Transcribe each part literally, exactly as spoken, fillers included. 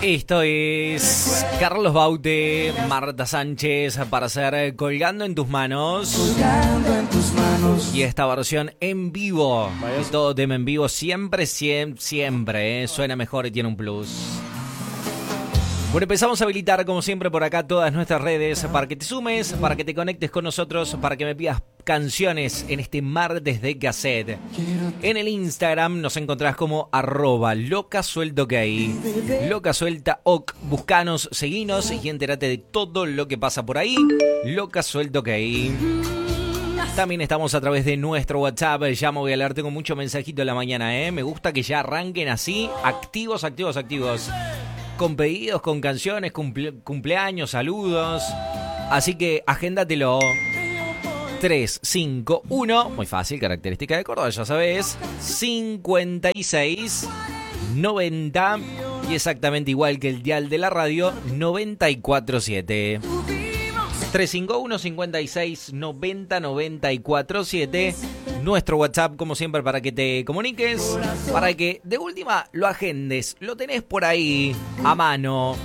Esto es Carlos Baute, Marta Sánchez para hacer Colgando en tus manos. Colgando en tus manos. Y esta versión en vivo. Y todo tema en vivo siempre, siempre, siempre ¿eh? Suena mejor y tiene un plus. Bueno, empezamos a habilitar como siempre por acá todas nuestras redes para que te sumes, para que te conectes con nosotros, para que me pidas canciones en este martes de cassette. En el Instagram nos encontrás como arroba loca suelta ok, loca suelta ok, buscanos, seguinos y entérate de todo lo que pasa por ahí, loca suelta ok. También estamos a través de nuestro WhatsApp. Ya me voy a leer, tengo mucho mensajito en la mañana, ¿eh? Me gusta que ya arranquen así, activos, activos, activos. Con pedidos, con canciones, cumple, cumpleaños, saludos. Así que agéndatelo. tres cinco uno, muy fácil, característica de Córdoba, ya sabes. cincuenta y seis noventa y exactamente igual que el dial de la radio, noventa y cuatro siete. tres cinco uno, cincuenta y seis, noventa, noventa y cuatro siete. Nuestro WhatsApp, como siempre, para que te comuniques, para que de última lo agendes, lo tenés por ahí a mano.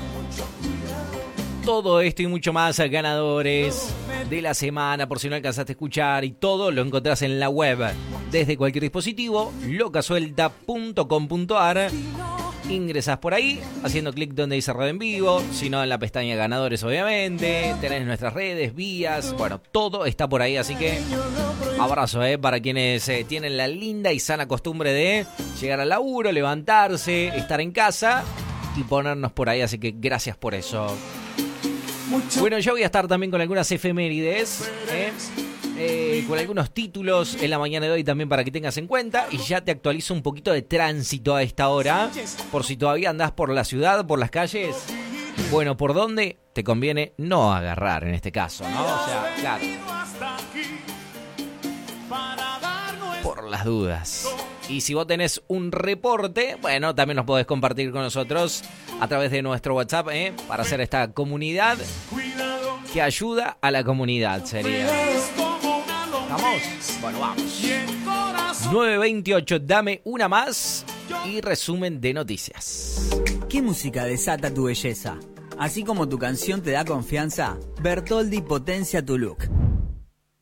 Todo esto y mucho más, ganadores de la semana, por si no alcanzaste a escuchar, y todo lo encontrás en la web, desde cualquier dispositivo, loca suelta punto com punto ar. Ingresás por ahí, haciendo clic donde dice radio en vivo, si no en la pestaña ganadores obviamente, tenés nuestras redes, vías, bueno, todo está por ahí, así que abrazo eh, para quienes eh, tienen la linda y sana costumbre de llegar al laburo, levantarse, estar en casa y ponernos por ahí, así que gracias por eso. Bueno, yo voy a estar también con algunas efemérides, ¿eh? Eh, con algunos títulos en la mañana de hoy también para que tengas en cuenta. Y ya te actualizo un poquito de tránsito a esta hora, por si todavía andás por la ciudad, por las calles. Bueno, ¿por dónde te conviene no agarrar en este caso, no? O sea, claro, por las dudas. Y si vos tenés un reporte, bueno, también nos podés compartir con nosotros a través de nuestro WhatsApp, ¿eh? Para hacer esta comunidad que ayuda a la comunidad, sería. ¿Vamos? Bueno, vamos. nueve veintiocho, dame una más y resumen de noticias. ¿Qué música desata tu belleza? Así como tu canción te da confianza, Bertoldi potencia tu look.